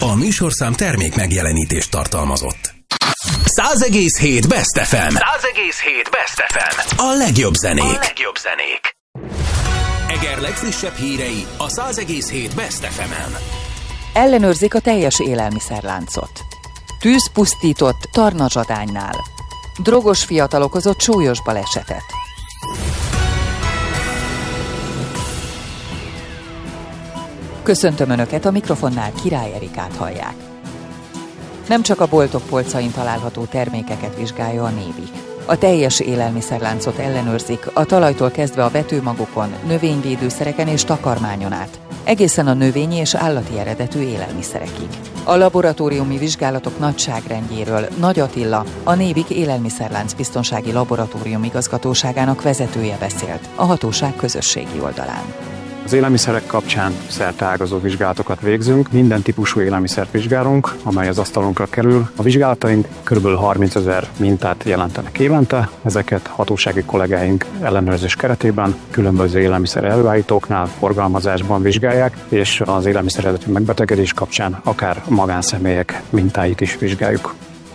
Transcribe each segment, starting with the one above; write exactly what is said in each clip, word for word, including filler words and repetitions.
A műsorszám termék megjelenítést tartalmazott. száz egész hét Best ef em. száz egész hét Best ef em. A legjobb zenék. A legjobb zenék. Eger legfrissebb hírei a száz egész hét Best ef emen. Ellenőrzik a teljes élelmiszerláncot. Tűz pusztított Tarnazsadánynál. Drogos fiatal okozott súlyos balesetet. Köszöntöm Önöket, a mikrofonnál Király Erikát hallják. Nem csak a boltok polcain található termékeket vizsgálja a Névik. A teljes élelmiszerláncot ellenőrzik, a talajtól kezdve a vetőmagokon, növényvédőszereken és takarmányon át, egészen a növényi és állati eredetű élelmiszerekig. A laboratóriumi vizsgálatok nagyságrendjéről Nagy Attila, a Névik élelmiszerlánc biztonsági laboratórium igazgatóságának vezetője beszélt a hatóság közösségi oldalán. Az élelmiszerek kapcsán szerteágazó vizsgálatokat végzünk, minden típusú élelmiszert vizsgálunk, amely az asztalunkra kerül. A vizsgálataink kb. harmincezer mintát jelentenek évente, ezeket hatósági kollégáink ellenőrzés keretében különböző élelmiszer előállítóknál, forgalmazásban vizsgálják, és az élelmiszer eredetű megbetegedés kapcsán akár magánszemélyek mintáit is vizsgáljuk.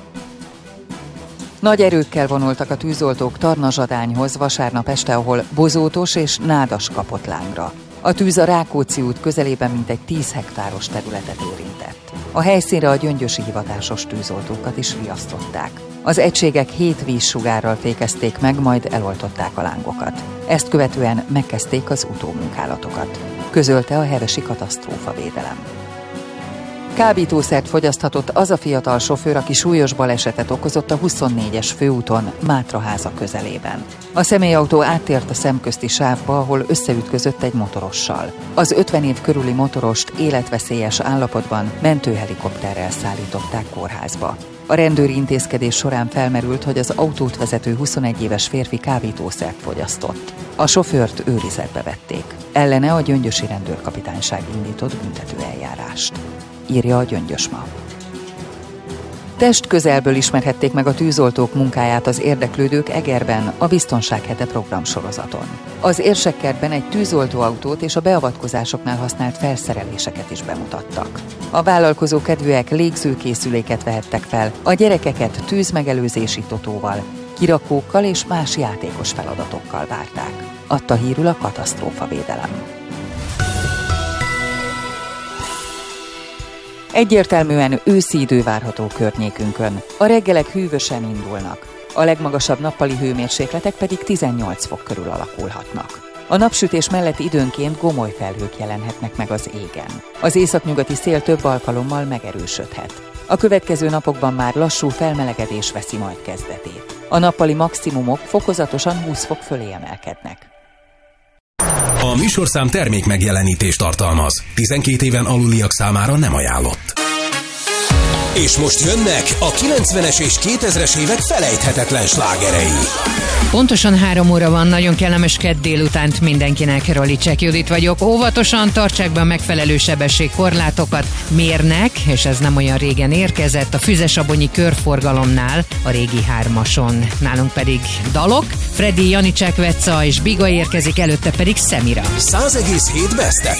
Nagy erőkkel vonultak a tűzoltók Tarnazsadányhoz vasárnap este, ahol bozótos és nádas kapott lángra. A tűz a Rákóczi út közelében mintegy tíz hektáros területet érintett. A helyszínre a gyöngyösi hivatásos tűzoltókat is riasztották. Az egységek hét vízsugárral fékezték meg, majd eloltották a lángokat. Ezt követően megkezdték az utómunkálatokat, közölte a hevesi katasztrófavédelem. Kábítószert fogyaszthatott az a fiatal sofőr, aki súlyos balesetet okozott a huszonnégyes főúton Mátraháza közelében. A személyautó áttért a szemközti sávba, ahol összeütközött egy motorossal. Az ötven év körüli motorost életveszélyes állapotban mentőhelikopterrel szállították kórházba. A rendőri intézkedés során felmerült, hogy az autót vezető huszonegy éves férfi kábítószert fogyasztott. A sofőrt őrizetbe vették. Ellene a gyöngyösi rendőrkapitányság indított büntetőeljárást, írja a Gyöngyös Ma. Testközelből ismerhették meg a tűzoltók munkáját az érdeklődők Egerben a Biztonság hete programsorozaton. Az Érsekkertben egy tűzoltóautót és a beavatkozásoknál használt felszereléseket is bemutattak. A vállalkozó kedvűek légzőkészüléket vehettek fel, a gyerekeket tűzmegelőzési totóval, kirakókkal és más játékos feladatokkal várták, adta hírül a katasztrófavédelem. Egyértelműen őszi idő várható környékünkön. A reggelek hűvösen indulnak, a legmagasabb nappali hőmérsékletek pedig tizennyolc fok körül alakulhatnak. A napsütés mellett időnként gomoly felhők jelenhetnek meg az égen. Az északnyugati szél több alkalommal megerősödhet. A következő napokban már lassú felmelegedés veszi majd kezdetét. A nappali maximumok fokozatosan húsz fok fölé emelkednek. A műsorszám termék megjelenítést tartalmaz. tizenkét éven aluliak számára nem ajánlott. És most jönnek a kilencvenes és kétezres évek felejthetetlen slágerei. Pontosan három óra van, nagyon kellemes kedd délutánt mindenkinek. Rolicek Judit vagyok. Óvatosan tartsák be a megfelelő sebességkorlátokat. Mérnek, és ez nem olyan régen érkezett, a Füzesabonyi körforgalomnál, a régi hármason. Nálunk pedig dalok, Freddy, Janicek, Veca és Biga érkezik, előtte pedig Szemira. száz egész hét Best ef